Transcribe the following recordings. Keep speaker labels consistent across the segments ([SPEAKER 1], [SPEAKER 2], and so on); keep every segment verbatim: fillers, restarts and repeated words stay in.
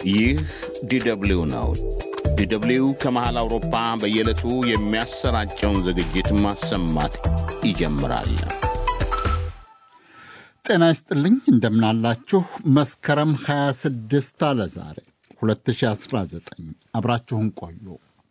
[SPEAKER 1] ይህ ዲደብሊው ነው። ዲደብሊው ከመሃል አውሮፓ በየዕለቱ የሚያሰራጨውን ዝግጅት ማሰማት ይጀምራል።
[SPEAKER 2] ጤና ይስጥልኝ፣ እንደምናላችሁ። መስከረም ሃያ ስድስት አለ ዛሬ ሁለት ሺህ አስራ ዘጠኝ። አብራችሁን ቆዩ።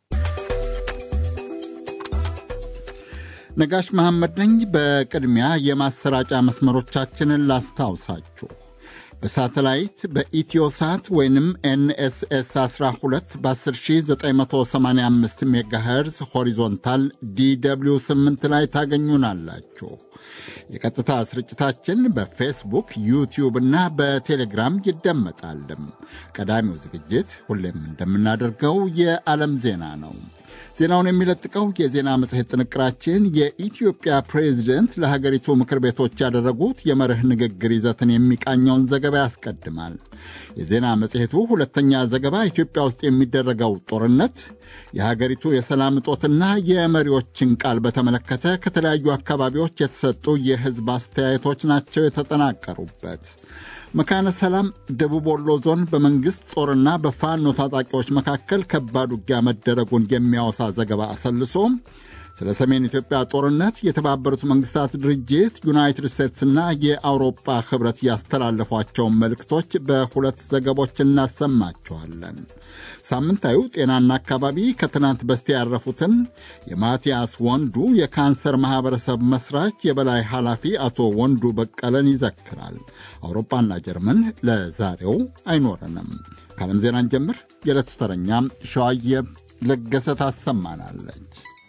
[SPEAKER 2] ነጋሽ መሐመድ ነኝ። በቅድሚያ የማሰራጫ መስመሮቻችንን ላስታውሳችሁ። በሳተላይት በኢትዮሳት ወይንም ኤንኤስኤስ አስራ ሁለት በ10985 ሜጋሄርዝ ሆሪዞንታል ዲደብሊው ስምንት ላይ ታገኙናላችሁ። የቀጥታ ስርጭታችን በፌስቡክ፣ ዩቲዩብ እና በቴሌግራም ይደመጣል። ቀዳሚው ዝግጅት ሁሌም እንደምናደርገው የዓለም ዜና ነው። ዜናውን የሚለጥቀው የዜና መጽሔት ጥንቅራችን የኢትዮጵያ ፕሬዝደንት ለሀገሪቱ ምክር ቤቶች ያደረጉት የመርህ ንግግር ይዘትን የሚቃኘውን ዘገባ ያስቀድማል። የዜና መጽሔቱ ሁለተኛ ዘገባ ኢትዮጵያ ውስጥ የሚደረገው ጦርነት፣ የሀገሪቱ የሰላም እጦትና የመሪዎችን ቃል በተመለከተ ከተለያዩ አካባቢዎች የተሰጡ የሕዝብ አስተያየቶች ናቸው የተጠናቀሩበት። መካነ ሰላም ደቡብ ወሎ ዞን በመንግሥት ጦርና በፋኖ ታጣቂዎች መካከል ከባድ ውጊያ መደረጉን የሚያወሳ ዘገባ አሰልሶ ስለ ሰሜን ኢትዮጵያ ጦርነት የተባበሩት መንግሥታት ድርጅት፣ ዩናይትድ ስቴትስና የአውሮፓ ኅብረት ያስተላለፏቸውን መልእክቶች በሁለት ዘገቦች እናሰማቸዋለን። ሳምንታዊ ጤናና አካባቢ ከትናንት በስቲያ ያረፉትን የማቲያስ ወንዱ የካንሰር ማኅበረሰብ መሥራች የበላይ ኃላፊ አቶ ወንዱ በቀለን ይዘክራል። አውሮፓና ጀርመን ለዛሬው አይኖረንም። ከዓለም ዜናን ጀምር። የዕለቱ ተረኛ ሸዋየብ ለገሰ ታሰማናለች።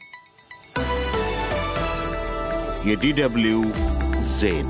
[SPEAKER 1] የዲደብሊው ዜና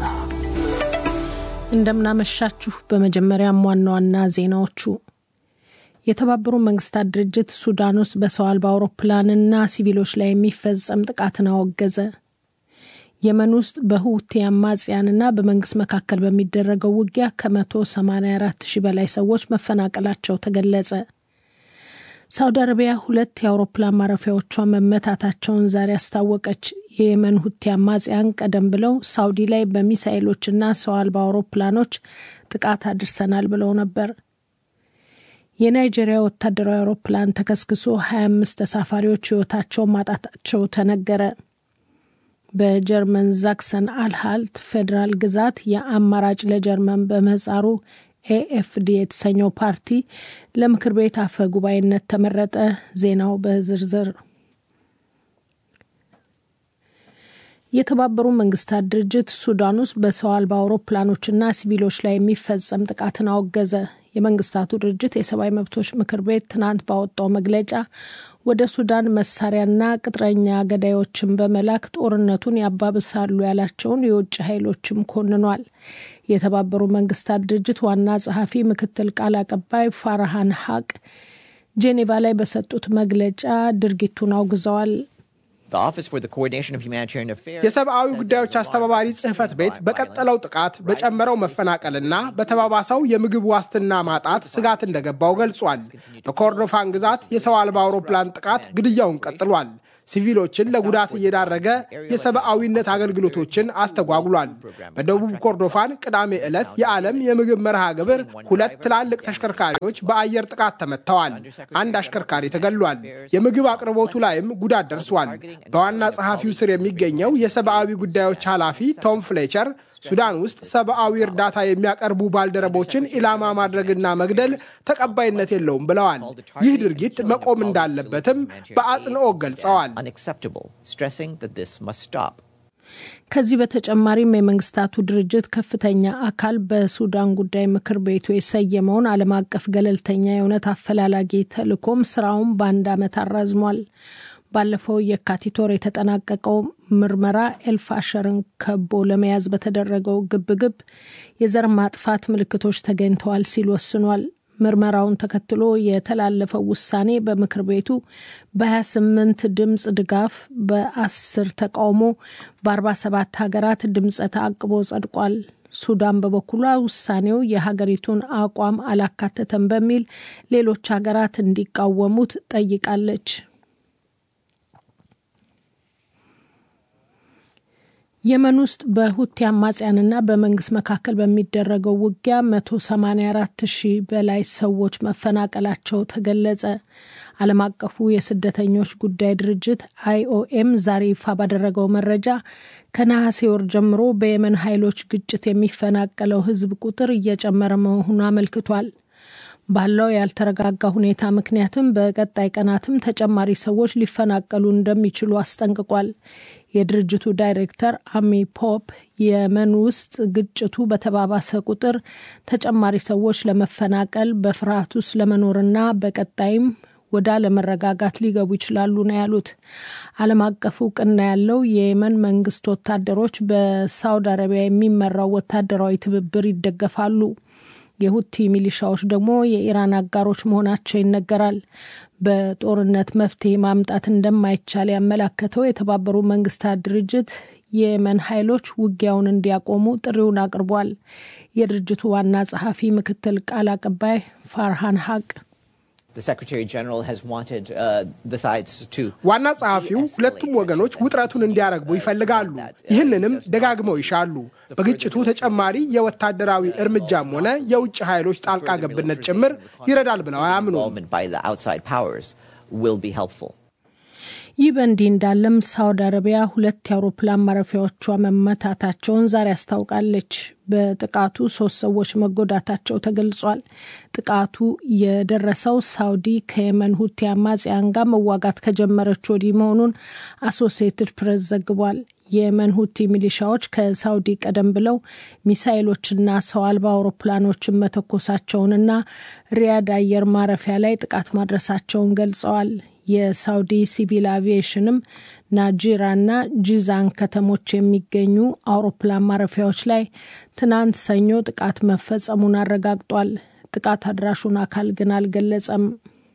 [SPEAKER 3] እንደምናመሻችሁ። በመጀመሪያም ዋና ዋና ዜናዎቹ የተባበሩት መንግስታት ድርጅት ሱዳን ውስጥ በሰው አልባ አውሮፕላንና ሲቪሎች ላይ የሚፈጸም ጥቃትን አወገዘ። የመን ውስጥ በሁቲ አማጽያንና በመንግስት መካከል በሚደረገው ውጊያ ከመቶ ሰማንያ አራት ሺህ በላይ ሰዎች መፈናቀላቸው ተገለጸ። ሳውዲ አረቢያ ሁለት የአውሮፕላን ማረፊያዎቿን መመታታቸውን ዛሬ አስታወቀች። የየመን ሁቲ አማጽያን ቀደም ብለው ሳውዲ ላይ በሚሳኤሎችና ሰው አልባ አውሮፕላኖች ጥቃት አድርሰናል ብለው ነበር። የናይጄሪያ ወታደራዊ አውሮፕላን ተከስክሶ ሀያ አምስት ተሳፋሪዎች ሕይወታቸውን ማጣታቸው ተነገረ። በጀርመን ዛክሰን አልሃልት ፌዴራል ግዛት የአማራጭ ለጀርመን በምህጻሩ ኤኤፍዲ የተሰኘው ፓርቲ ለምክር ቤት አፈ ጉባኤነት ተመረጠ። ዜናው በዝርዝር። የተባበሩት መንግስታት ድርጅት ሱዳን ውስጥ በሰው አልባ አውሮፕላኖችና ሲቪሎች ላይ የሚፈጸም ጥቃትን አወገዘ። የመንግስታቱ ድርጅት የሰብአዊ መብቶች ምክር ቤት ትናንት ባወጣው መግለጫ ወደ ሱዳን መሳሪያና ቅጥረኛ ገዳዮችን በመላክ ጦርነቱን ያባብሳሉ ያላቸውን የውጭ ኃይሎችም ኮንኗል። የተባበሩት መንግስታት ድርጅት ዋና ጸሐፊ ምክትል ቃል አቀባይ ፋርሃን ሐቅ ጄኔቫ ላይ በሰጡት መግለጫ ድርጊቱን አውግዘዋል።
[SPEAKER 4] የሰብአዊ ጉዳዮች አስተባባሪ ጽሕፈት ቤት በቀጠለው ጥቃት በጨመረው መፈናቀልና በተባባሰው የምግብ ዋስትና ማጣት ስጋት እንደገባው ገልጿል። በኮርዶፋን ግዛት የሰው አልባ አውሮፕላን ጥቃት ግድያውን ቀጥሏል። ሲቪሎችን ለጉዳት እየዳረገ የሰብአዊነት አገልግሎቶችን አስተጓጉሏል። በደቡብ ኮርዶፋን ቅዳሜ ዕለት የዓለም የምግብ መርሃ ግብር ሁለት ትላልቅ ተሽከርካሪዎች በአየር ጥቃት ተመተዋል። አንድ አሽከርካሪ ተገሏል። የምግብ አቅርቦቱ ላይም ጉዳት ደርሷል። በዋና ጸሐፊው ስር የሚገኘው የሰብአዊ ጉዳዮች ኃላፊ ቶም ፍሌቸር ሱዳን ውስጥ ሰብአዊ እርዳታ የሚያቀርቡ ባልደረቦችን ኢላማ ማድረግና መግደል ተቀባይነት የለውም ብለዋል። ይህ ድርጊት መቆም እንዳለበትም በአጽንኦት ገልጸዋል።
[SPEAKER 3] ከዚህ በተጨማሪም የመንግስታቱ ድርጅት ከፍተኛ አካል በሱዳን ጉዳይ ምክር ቤቱ የሰየመውን ዓለም አቀፍ ገለልተኛ የእውነት አፈላላጊ ተልዕኮም ስራውን በአንድ ዓመት አራዝሟል። ባለፈው የካቲት ወር የተጠናቀቀው ምርመራ ኤልፋሸርን ከቦ ለመያዝ በተደረገው ግብግብ የዘር ማጥፋት ምልክቶች ተገኝተዋል ሲል ወስኗል። ምርመራውን ተከትሎ የተላለፈው ውሳኔ በምክር ቤቱ በሀያ ስምንት ድምጽ ድጋፍ፣ በአስር ተቃውሞ፣ በአርባ ሰባት ሀገራት ድምጽ ተአቅቦ ጸድቋል። ሱዳን በበኩሏ ውሳኔው የሀገሪቱን አቋም አላካተተም በሚል ሌሎች ሀገራት እንዲቃወሙት ጠይቃለች። የመን ውስጥ በሁቲ አማጽያንና በመንግስት መካከል በሚደረገው ውጊያ መቶ ሰማንያ አራት ሺህ በላይ ሰዎች መፈናቀላቸው ተገለጸ። ዓለም አቀፉ የስደተኞች ጉዳይ ድርጅት አይኦኤም ዛሬ ይፋ ባደረገው መረጃ ከነሐሴ ወር ጀምሮ በየመን ኃይሎች ግጭት የሚፈናቀለው ህዝብ ቁጥር እየጨመረ መሆኑን አመልክቷል። ባለው ያልተረጋጋ ሁኔታ ምክንያትም በቀጣይ ቀናትም ተጨማሪ ሰዎች ሊፈናቀሉ እንደሚችሉ አስጠንቅቋል። የድርጅቱ ዳይሬክተር አሚ ፖፕ የመን ውስጥ ግጭቱ በተባባሰ ቁጥር ተጨማሪ ሰዎች ለመፈናቀል በፍርሃት ውስጥ ለመኖርና በቀጣይም ወደ አለመረጋጋት ሊገቡ ይችላሉ ነው ያሉት። ዓለም አቀፍ እውቅና ያለው የየመን መንግስት ወታደሮች በሳውዲ አረቢያ የሚመራው ወታደራዊ ትብብር ይደገፋሉ። የሁቲ ሚሊሻዎች ደግሞ የኢራን አጋሮች መሆናቸው ይነገራል። በጦርነት መፍትሄ ማምጣት እንደማይቻል ያመላከተው የተባበሩት መንግስታት ድርጅት የየመን ኃይሎች ውጊያውን እንዲያቆሙ ጥሪውን አቅርቧል። የድርጅቱ ዋና ጸሐፊ ምክትል ቃል አቀባይ ፋርሃን ሀቅ
[SPEAKER 4] ዋና ጸሐፊው ሁለቱም ወገኖች ውጥረቱን እንዲያረግቡ ይፈልጋሉ። ይህንንም ደጋግመው ይሻሉ። በግጭቱ ተጨማሪ የወታደራዊ እርምጃም ሆነ የውጭ ኃይሎች ጣልቃ ገብነት ጭምር ይረዳል ብለው አያምኑም።
[SPEAKER 3] ይህ በእንዲህ እንዳለም ሳውዲ አረቢያ ሁለት የአውሮፕላን ማረፊያዎቿ መመታታቸውን ዛሬ አስታውቃለች። በጥቃቱ ሶስት ሰዎች መጎዳታቸው ተገልጿል። ጥቃቱ የደረሰው ሳውዲ ከየመን ሁቲ አማጽያን ጋር መዋጋት ከጀመረች ወዲህ መሆኑን አሶሲኤትድ ፕሬስ ዘግቧል። የየመን ሁቲ ሚሊሻዎች ከሳውዲ ቀደም ብለው ሚሳኤሎችና ሰው አልባ አውሮፕላኖችን መተኮሳቸውንና ሪያድ አየር ማረፊያ ላይ ጥቃት ማድረሳቸውን ገልጸዋል። የሳውዲ ሲቪል አቪዬሽንም ናጂራና ጂዛን ከተሞች የሚገኙ አውሮፕላን ማረፊያዎች ላይ ትናንት ሰኞ ጥቃት መፈጸሙን አረጋግጧል። ጥቃት አድራሹን አካል ግን አልገለጸም።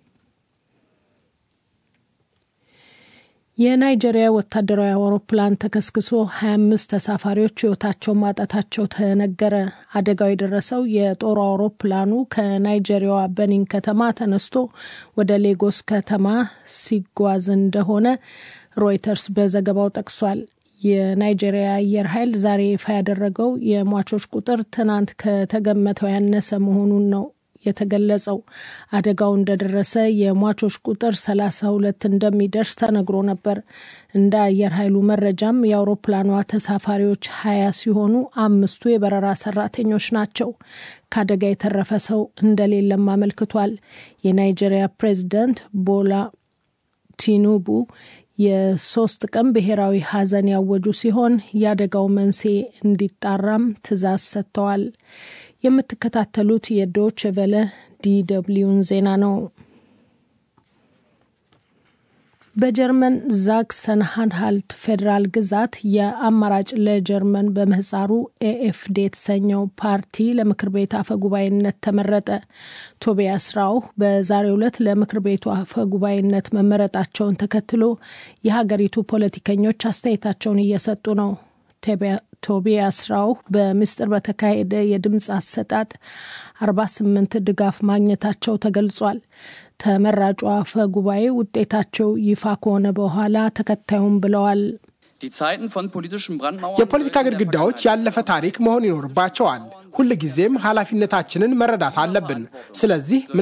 [SPEAKER 3] የናይጄሪያ ወታደራዊ አውሮፕላን ተከስክሶ ሀያ አምስት ተሳፋሪዎች ሕይወታቸውን ማጣታቸው ተነገረ። አደጋው የደረሰው የጦር አውሮፕላኑ ከናይጄሪያዋ በኒን ከተማ ተነስቶ ወደ ሌጎስ ከተማ ሲጓዝ እንደሆነ ሮይተርስ በዘገባው ጠቅሷል። የናይጄሪያ አየር ኃይል ዛሬ ይፋ ያደረገው የሟቾች ቁጥር ትናንት ከተገመተው ያነሰ መሆኑን ነው የተገለጸው። አደጋው እንደደረሰ የሟቾች ቁጥር ሰላሳ ሁለት እንደሚደርስ ተነግሮ ነበር። እንደ አየር ኃይሉ መረጃም የአውሮፕላኗ ተሳፋሪዎች ሀያ ሲሆኑ አምስቱ የበረራ ሰራተኞች ናቸው። ከአደጋ የተረፈ ሰው እንደሌለም አመልክቷል። የናይጄሪያ ፕሬዝዳንት ቦላ ቲኑቡ የሶስት ቀን ብሔራዊ ሀዘን ያወጁ ሲሆን የአደጋው መንስኤ እንዲጣራም ትዕዛዝ ሰጥተዋል። የምትከታተሉት የዶች ቨለ ዲደብሊውን ዜና ነው። በጀርመን ዛክሰን አንሃልት ፌዴራል ግዛት የአማራጭ ለጀርመን በምህጻሩ ኤኤፍዲ የተሰኘው ፓርቲ ለምክር ቤት አፈጉባኤነት ተመረጠ። ቶቢያስ ራውህ በዛሬው ዕለት ለምክር ቤቱ አፈጉባኤነት መመረጣቸውን ተከትሎ የሀገሪቱ ፖለቲከኞች አስተያየታቸውን እየሰጡ ነው። ቶቢያስ ራውህ በምስጢር በተካሄደ የድምፅ አሰጣጥ አርባ ስምንት ድጋፍ ማግኘታቸው ተገልጿል። ተመራጩ አፈ ጉባኤ ውጤታቸው ይፋ ከሆነ በኋላ ተከታዩም ብለዋል።
[SPEAKER 4] የፖለቲካ ግድግዳዎች ያለፈ ታሪክ መሆን ይኖርባቸዋል። ሁልጊዜም ኃላፊነታችንን መረዳት አለብን። ስለዚህ